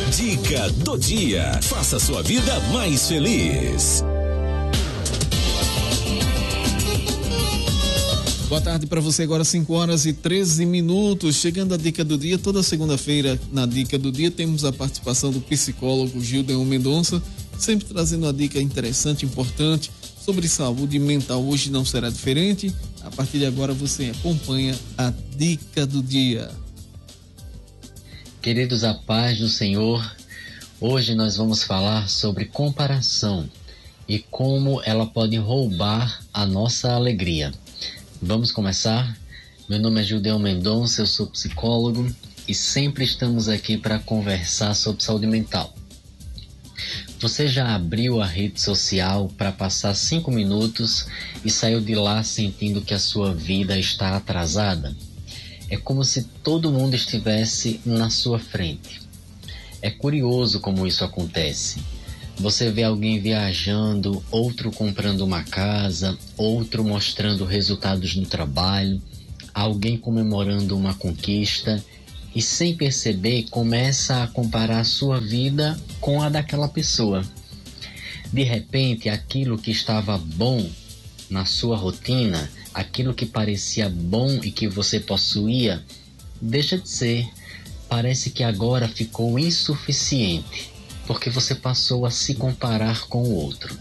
Dica do dia. Faça sua vida mais feliz. Boa tarde para você, agora 5h13. Chegando a dica do dia, toda segunda-feira na dica do dia temos a participação do psicólogo Gildeon Mendonça, sempre trazendo uma dica interessante, importante sobre saúde mental. Hoje não será diferente. A partir de agora você acompanha a dica do dia. Queridos, a paz do Senhor, hoje nós vamos falar sobre comparação e como ela pode roubar a nossa alegria. Vamos começar? Meu nome é Gildeon Mendonça, eu sou psicólogo e sempre estamos aqui para conversar sobre saúde mental. Você já abriu a rede social para passar 5 minutos e saiu de lá sentindo que a sua vida está atrasada? É como se todo mundo estivesse na sua frente. É curioso como isso acontece. Você vê alguém viajando, outro comprando uma casa, outro mostrando resultados no trabalho, alguém comemorando uma conquista e, sem perceber, começa a comparar a sua vida com a daquela pessoa. De repente, aquilo que estava bom na sua rotina, aquilo que parecia bom e que você possuía, deixa de ser. Parece que agora ficou insuficiente, porque você passou a se comparar com o outro.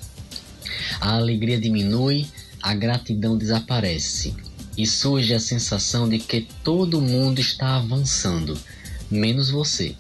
A alegria diminui, a gratidão desaparece e surge a sensação de que todo mundo está avançando, menos você.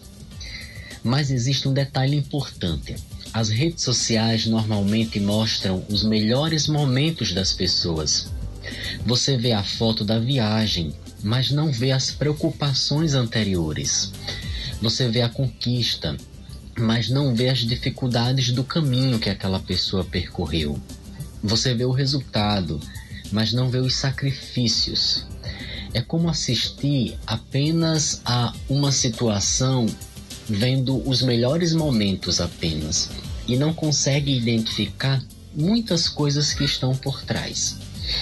Mas existe um detalhe importante. As redes sociais normalmente mostram os melhores momentos das pessoas. Você vê a foto da viagem, mas não vê as preocupações anteriores. Você vê a conquista, mas não vê as dificuldades do caminho que aquela pessoa percorreu. Você vê o resultado, mas não vê os sacrifícios. É como assistir apenas a uma situação vendo os melhores momentos apenas e não consegue identificar muitas coisas que estão por trás.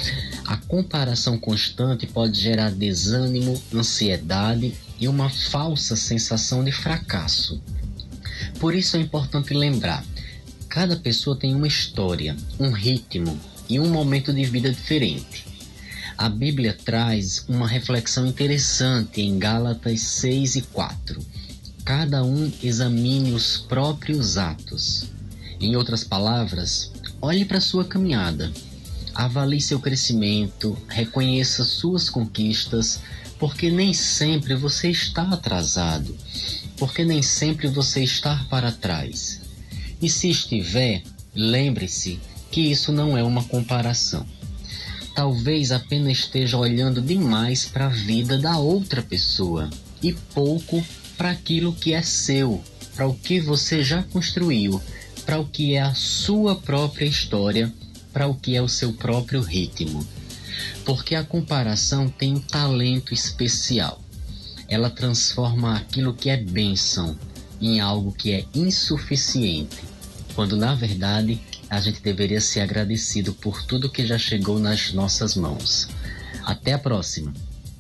A comparação constante pode gerar desânimo, ansiedade e uma falsa sensação de fracasso. Por isso é importante lembrar, cada pessoa tem uma história, um ritmo e um momento de vida diferente. A Bíblia traz uma reflexão interessante em Gálatas 6:4. Cada um examine os próprios atos. Em outras palavras, olhe para a sua caminhada. Avalie seu crescimento, reconheça suas conquistas, porque nem sempre você está atrasado, porque nem sempre você está para trás. E se estiver, lembre-se que isso não é uma comparação. Talvez apenas esteja olhando demais para a vida da outra pessoa e pouco para aquilo que é seu, para o que você já construiu, para o que é a sua própria história, para o que é o seu próprio ritmo. Porque a comparação tem um talento especial. Ela transforma aquilo que é bênção em algo que é insuficiente, quando na verdade a gente deveria ser agradecido por tudo que já chegou nas nossas mãos. Até a próxima!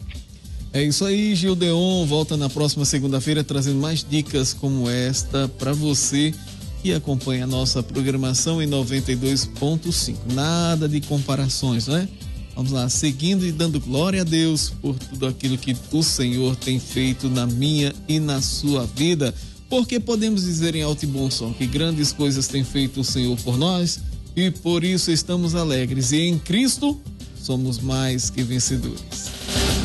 É isso aí, Gildeon volta na próxima segunda-feira trazendo mais dicas como esta para você que acompanha a nossa programação em 92.5. Nada de comparações, né? Vamos lá, seguindo e dando glória a Deus por tudo aquilo que o Senhor tem feito na minha e na sua vida, porque podemos dizer em alto e bom som que grandes coisas tem feito o Senhor por nós e por isso estamos alegres e em Cristo somos mais que vencedores.